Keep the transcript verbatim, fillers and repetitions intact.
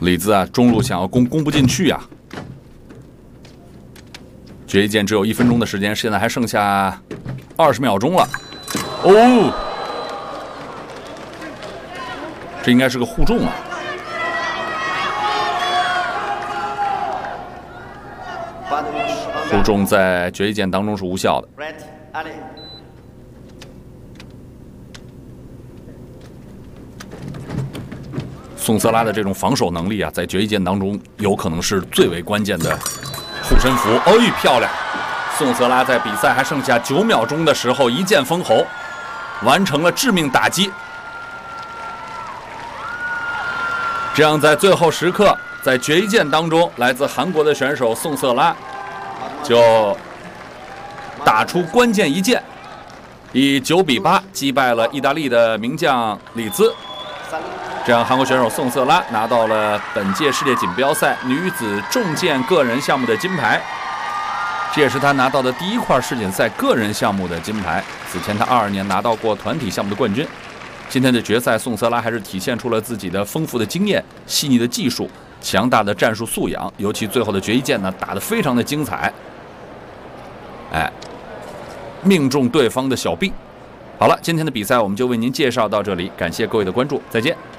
李子啊，中路想要攻攻不进去啊。决一剑只有一分钟的时间，现在还剩下二十秒钟了。哦，这应该是个互中啊。互中在决一剑当中是无效的。宋瑟拉的这种防守能力啊，在决一剑当中有可能是最为关键的护身符。哎，漂亮！宋瑟拉在比赛还剩下九秒钟的时候，一剑封喉，完成了致命打击。这样，在最后时刻，在决一剑当中，来自韩国的选手宋瑟拉就打出关键一剑，以九比八击败了意大利的名将李兹。这样，韩国选手宋瑟拉拿到了本届世界锦标赛女子重剑个人项目的金牌，这也是她拿到的第一块世锦赛个人项目的金牌。此前，她二二年拿到过团体项目的冠军。今天的决赛，宋瑟拉还是体现出了自己的丰富的经验、细腻的技术、强大的战术素养，尤其最后的决一剑呢，打得非常的精彩。哎，命中对方的小臂。好了，今天的比赛我们就为您介绍到这里，感谢各位的关注，再见。